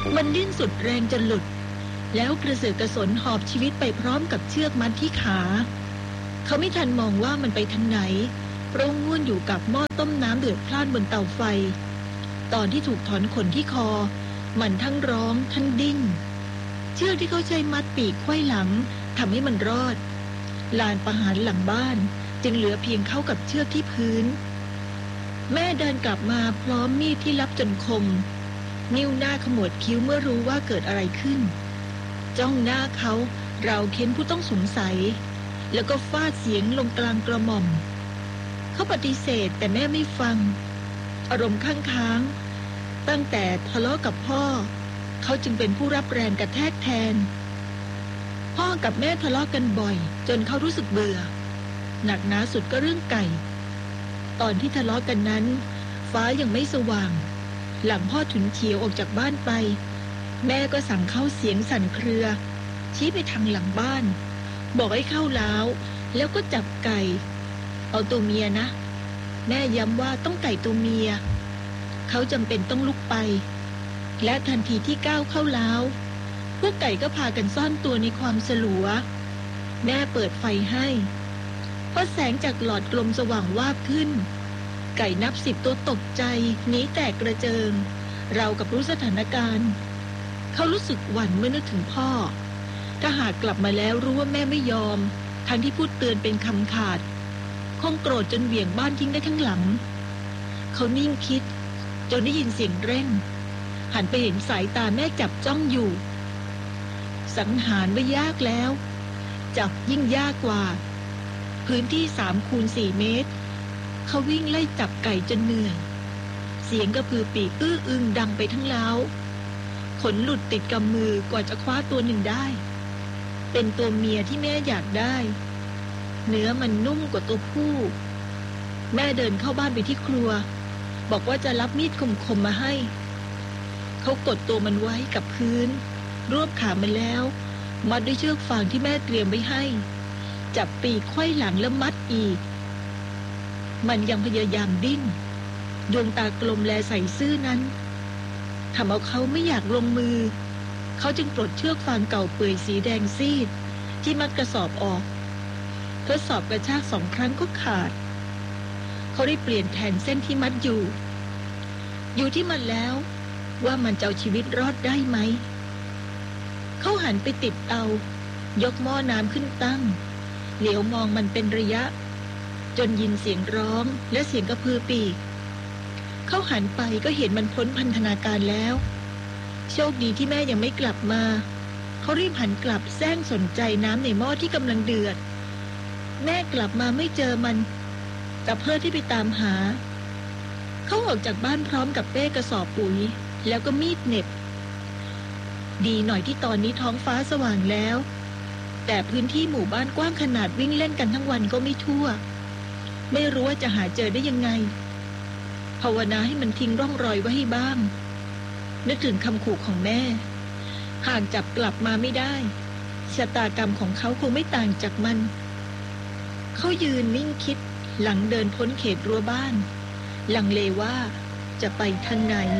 มันดิ้นสุดแรงจนหลุดแล้วกระเสือกกระสนหอบชีวิตไปพร้อมกับเชือกมัดที่ขาเขาไม่ทันมองว่ามันไปทางไหนเพราะง่วนอยู่กับหม้อต้มน้ำเดือดพล่านบนเตาไฟตอนที่ถูกถอนขนที่คอมันทั้งร้องทั้งดิ้นเชือกที่เขาใช้มัดปีกไขว้หลังทำให้มันรอดลานประหารหลังบ้านจึงเหลือเพียงเข้ากับเชือกที่พื้นแม่เดินกลับมาพร้อมมีดที่ลับจนคมนิ้วหน้าขมวดคิ้วเมื่อรู้ว่าเกิดอะไรขึ้นจ้องหน้าเขาเราเค้นผู้ต้องสงสัยแล้วก็ฟาดเสียงลงกลางกระหม่อมเขาปฏิเสธแต่แม่ไม่ฟังอารมณ์ค้างตั้งแต่ทะเลาะกับพ่อเขาจึงเป็นผู้รับแรงกระแทกแทนพ่อกับแม่ทะเลาะกันบ่อยจนเขารู้สึกเบื่อหนักหนาสุดก็เรื่องไก่ตอนที่ทะเลาะกันนั้นฟ้ายังไม่สว่างหลังพ่อฉุนเฉียวออกจากบ้านไปแม่ก็สั่งเข้าเสียงสั่นเครือชี้ไปทางหลังบ้านบอกให้เข้าล้าวแล้วก็จับไก่เอาตัวเมียนะแม่ย้ำว่าต้องไก่ตัวเมียเขาจำเป็นต้องลุกไปและทันทีที่ก้าวเข้าล้าวพวกไก่ก็พากันซ่อนตัวในความสลัวแม่เปิดไฟให้เพราะแสงจากหลอดกลมสว่างวาบขึ้นไก่นับ10ตัวตกใจหนีแตกกระเจิงเรากับรู้สถานการณ์เขารู้สึกหวั่นเมื่อนึกถึงพ่อถ้าหากกลับมาแล้วรู้ว่าแม่ไม่ยอมทั้งที่พูดเตือนเป็นคำขาดคงโกรธจนเหวี่ยงบ้านทิ้งได้ทั้งหลังเขานิ่งคิดจนได้ยินเสียงเร่งหันไปเห็นสายตาแม่จับจ้องอยู่สังหารไม่ยากแล้วจับยิ่งยากกว่าพื้นที่3x4 เมตรเขาวิ่งไล่จับไก่จนเหนื่อยเสียงกระพือปีกอื้ออึงดังไปทั้งเล้าขนหลุดติดกำมือกว่าจะคว้าตัวหนึ่งได้เป็นตัวเมียที่แม่อยากได้เนื้อมันนุ่มกว่าตัวผู้แม่เดินเข้าบ้านไปที่ครัวบอกว่าจะรับมีดคมๆมาให้เขากดตัวมันไว้กับพื้นรวบขามันแล้วมัดด้วยเชือกฟางที่แม่เตรียมไว้ให้จับปีกไขว้หลังแล้วมัดอีกมันยังพยายามดิ้นดวงตากลมแลใส่ซื่อนั้นทำเอาเขาไม่อยากลงมือเขาจึงปลดเชือกฟางเก่าเปื่อยสีแดงซีดที่มัดกระสอบออกทดสอบกระชาก2 ครั้งก็ขาดเขาได้เปลี่ยนแทนเส้นที่มัดอยู่ที่มันแล้วว่ามันจะเอาชีวิตรอดได้ไหมเขาหันไปติดเตายกหม้อน้ำขึ้นตั้งเหลียวมองมันเป็นระยะจนยินเสียงร้องและเสียงกระพือปีกเขาหันไปก็เห็นมันพ้นพันธนาการแล้วโชคดีที่แม่ยังไม่กลับมาเขารีบหันกลับแซงสนใจน้ำในหม้อที่กำลังเดือดแม่กลับมาไม่เจอมันกับเพื่อนที่ไปตามหาเขาออกจากบ้านพร้อมกับเป้กระสอบปุ๋ยแล้วก็มีดเหน็บดีหน่อยที่ตอนนี้ท้องฟ้าสว่างแล้วแต่พื้นที่หมู่บ้านกว้างขนาดวิ่งเล่นกันทั้งวันก็ไม่ทั่วไม่รู้ว่าจะหาเจอได้ยังไงภาวนาให้มันทิ้งร่องรอยไว้ให้บ้างนึกถึงคำขู่ของแม่หากจับกลับมาไม่ได้ชะตากรรมของเขาคงไม่ต่างจากมันเขายืนนิ่งคิดหลังเดินพ้นเขตรั้วบ้านลังเลว่าจะไปทางไหน